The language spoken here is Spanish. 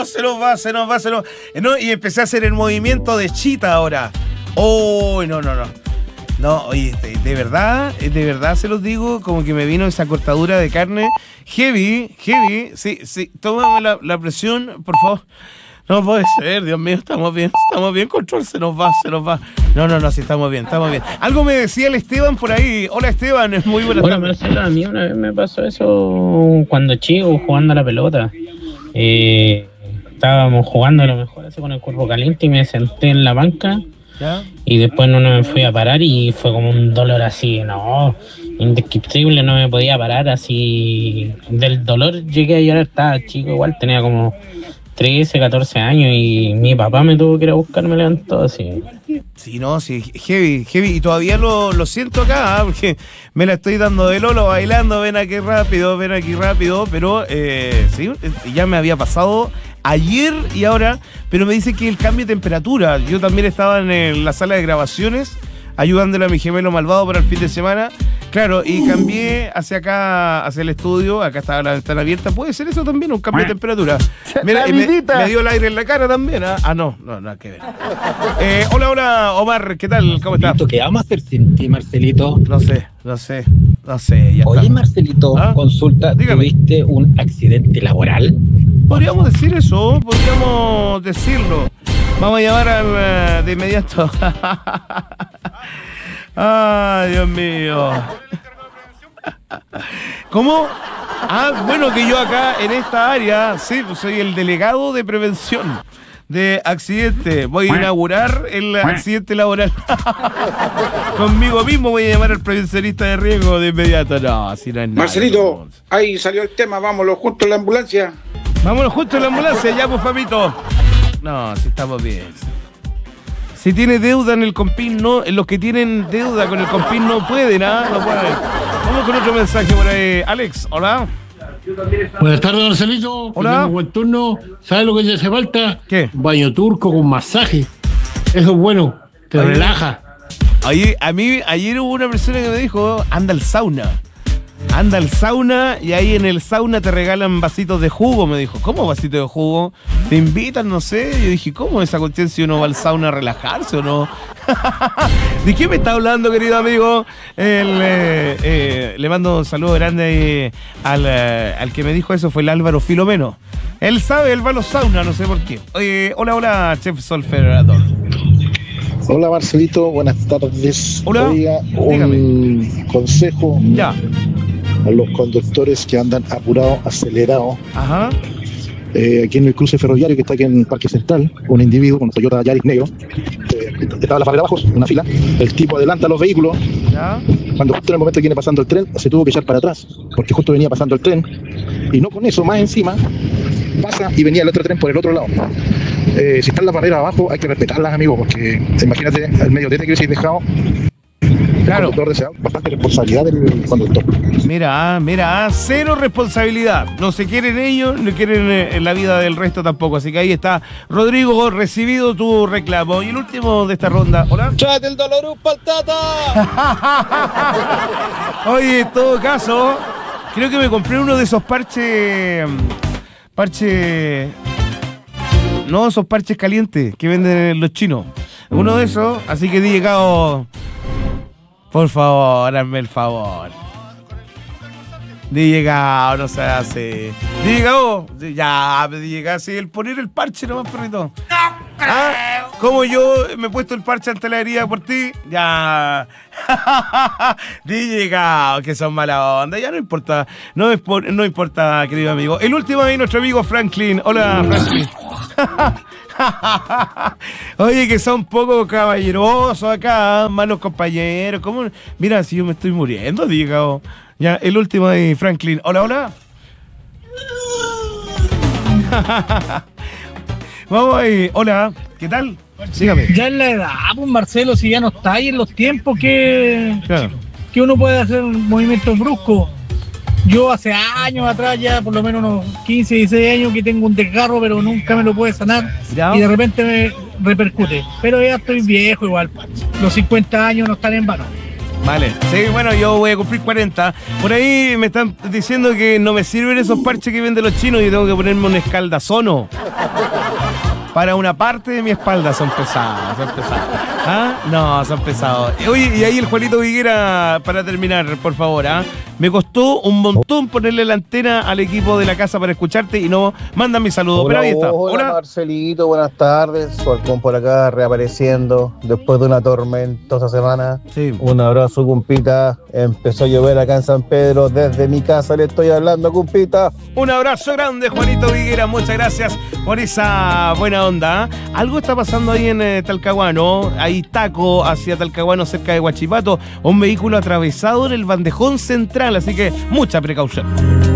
se nos va. No, y empecé a hacer el movimiento de chita ahora. Oh, no. No, oye, de verdad se los digo, como que me vino esa cortadura de carne. Heavy, sí, tómame la presión, por favor. No puede ser, Dios mío, estamos bien, control, se nos va. No, sí, estamos bien. Algo me decía el Esteban por ahí. Hola, Esteban, muy buenas tardes. Hola, Marcelo, a mí una vez me pasó eso cuando chico, jugando a la pelota. Estábamos jugando a lo mejor así con el cuerpo caliente y me senté en la banca. ¿Ya? Y después no me fui a parar y fue como un dolor así, indescriptible, no me podía parar así. Del dolor llegué a llorar, estaba chico igual, tenía como 13, 14 años y mi papá me tuvo que ir a buscar, me levantó así. Sí, heavy. Y todavía lo siento acá, porque me la estoy dando de lolo bailando, ven aquí rápido, pero sí, ya me había pasado ayer y ahora, pero me dice que el cambio de temperatura. Yo también estaba en la sala de grabaciones ayudándole a mi gemelo malvado para el fin de semana. Claro, y cambié hacia acá, hacia el estudio. Acá estaba la ventana abierta. ¿Puede ser eso también? Un cambio de temperatura. Mira, me dio el aire en la cara también. No, nada que ver. Hola, Omar, ¿qué tal? ¿Cómo estás? ¿Qué vamos a hacer sin ti, Marcelito? No sé. Ya Oye, está. Marcelito, consulta, Dígame. ¿tuviste un accidente laboral? Podríamos decir eso, podríamos decirlo. Vamos a llamar de inmediato. Ay, Dios mío. ¿Cómo? Bueno, que yo acá en esta área, sí, soy el delegado de prevención de accidente. Voy a inaugurar el accidente laboral. Conmigo mismo voy a llamar al prevencionista de riesgo de inmediato. No, así no es nada. Marcelito, ahí salió el tema, vámonos juntos en la ambulancia. Vámonos juntos en la ambulancia, ya pues, papito. No, si estamos bien. Si tiene deuda en el Compin, no. Los que tienen deuda con el Compin no pueden, no pueden. Vamos con otro mensaje por ahí. Alex, hola. Buenas tardes, Marcelito. Hola. Buen turno. ¿Sabes lo que te hace falta? ¿Qué? Un baño turco con masaje. Eso es bueno. Te relaja. Ayer hubo una persona que me dijo, anda al sauna y ahí en el sauna te regalan vasitos de jugo, me dijo. ¿Cómo vasitos de jugo? ¿Te invitan? No sé. Yo dije, ¿cómo esa cuestión si uno va al sauna a relajarse o no? ¿De qué me está hablando, querido amigo? Le mando un saludo grande al que me dijo eso, fue el Álvaro Filomeno. Él sabe, él va a los saunas, no sé por qué. Oye, hola, Chef Solferador. Hola, Marcelito, buenas tardes. Hola, oiga, dígame. Un consejo Ya. a los conductores que andan apurados, acelerados. Ajá. Aquí en el cruce ferroviario que está aquí en el Parque Central, un individuo con Toyota Yaris negro, estaba en la barrera abajo, en una fila, el tipo adelanta los vehículos, Ya. cuando justo en el momento que viene pasando el tren, se tuvo que echar para atrás, porque justo venía pasando el tren, y no con eso, más encima, pasa y venía el otro tren por el otro lado. Si están las barreras abajo, hay que respetarlas, amigos, porque imagínate, al medio de que hubiese dejado. Claro. El conductor desea bastante responsabilidad del conductor. Mira, cero responsabilidad. No se quieren ellos, no quieren en la vida del resto tampoco. Así que ahí está. Rodrigo, recibido tu reclamo. Y el último de esta ronda. Hola. ¡Tráete el dolor, patata! Oye, en todo caso, creo que me compré uno de esos parches. No, esos parches calientes que venden los chinos. Uno de esos, así que he llegado. Por favor, hazme el favor. DJ Gao, no se hace. DJ Gao, ya, DJ Gao, sí, el poner el parche nomás, perrito. Como yo me he puesto el parche ante la herida por ti, ya. DJ Gao, que son mala onda, ya no importa, no importa, querido amigo. El último ahí, nuestro amigo Franklin. Hola, Franklin. Oye, que son poco caballerosos acá, malos compañeros. ¿Cómo? Mira, si yo me estoy muriendo, digo. Ya, el último de Franklin. Hola. Vamos ahí. Hola, ¿qué tal? Dígame. Ya en la edad, pues Marcelo, si ya no está ahí en los tiempos que uno puede hacer movimientos bruscos. Yo hace años atrás, ya por lo menos unos 15, 16 años que tengo un desgarro, pero nunca me lo pude sanar. ¿Ya? Y de repente me repercute. Pero ya estoy viejo igual. Los 50 años no están en vano. Vale. Sí, bueno, yo voy a cumplir 40. Por ahí me están diciendo que no me sirven esos parches que venden los chinos y tengo que ponerme un escaldazono. Para una parte de mi espalda son pesados. ¿Ah? No, son pesados. Oye, y ahí el Juanito Viguera, para terminar, por favor, ¿ah? Me costó un montón ponerle la antena al equipo de la casa para escucharte y no mandan mi saludo. Pero ahí está. Hola, Marcelito, buenas tardes. Falcón por acá, reapareciendo después de una tormentosa semana. Sí. Un abrazo, cumpita. Empezó a llover acá en San Pedro. Desde mi casa le estoy hablando, cumpita. Un abrazo grande, Juanito Viguera. Muchas gracias por esa buena onda. Algo está pasando ahí en Talcahuano. Hay taco hacia Talcahuano, cerca de Huachipato. Un vehículo atravesado en el bandejón central, así que mucha precaución.